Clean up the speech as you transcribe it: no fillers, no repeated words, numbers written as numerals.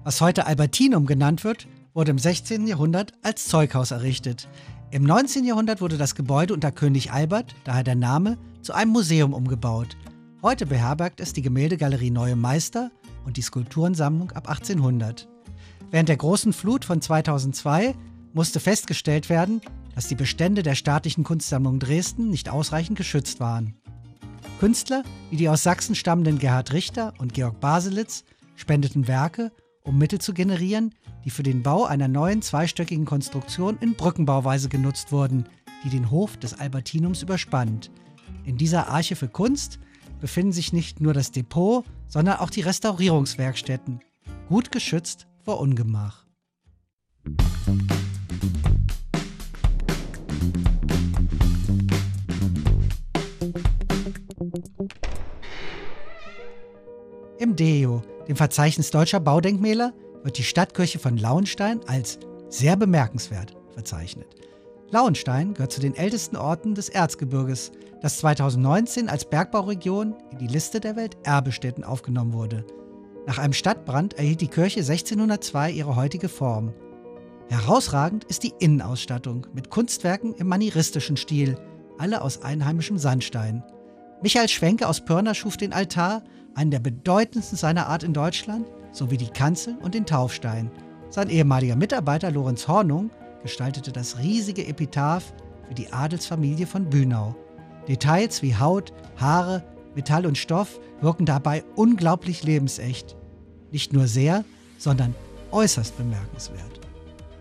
Was heute Albertinum genannt wird, wurde im 16. Jahrhundert als Zeughaus errichtet. Im 19. Jahrhundert wurde das Gebäude unter König Albert, daher der Name, zu einem Museum umgebaut. Heute beherbergt es die Gemäldegalerie Neue Meister und die Skulpturensammlung ab 1800. Während der großen Flut von 2002 musste festgestellt werden, dass die Bestände der Staatlichen Kunstsammlung Dresden nicht ausreichend geschützt waren. Künstler wie die aus Sachsen stammenden Gerhard Richter und Georg Baselitz spendeten Werke, um Mittel zu generieren, die für den Bau einer neuen zweistöckigen Konstruktion in Brückenbauweise genutzt wurden, die den Hof des Albertinums überspannt. In dieser Arche für Kunst befinden sich nicht nur das Depot, sondern auch die Restaurierungswerkstätten, gut geschützt vor Ungemach. Im DEO, dem Verzeichnis deutscher Baudenkmäler, wird die Stadtkirche von Lauenstein als sehr bemerkenswert verzeichnet. Lauenstein gehört zu den ältesten Orten des Erzgebirges, das 2019 als Bergbauregion in die Liste der Welterbestätten aufgenommen wurde. Nach einem Stadtbrand erhielt die Kirche 1602 ihre heutige Form. Herausragend ist die Innenausstattung mit Kunstwerken im manieristischen Stil, alle aus einheimischem Sandstein. Michael Schwenke aus Pirna schuf den Altar, einen der bedeutendsten seiner Art in Deutschland, sowie die Kanzel und den Taufstein. Sein ehemaliger Mitarbeiter Lorenz Hornung gestaltete das riesige Epitaph für die Adelsfamilie von Bünau. Details wie Haut, Haare, Metall und Stoff wirken dabei unglaublich lebensecht. Nicht nur sehr, sondern äußerst bemerkenswert.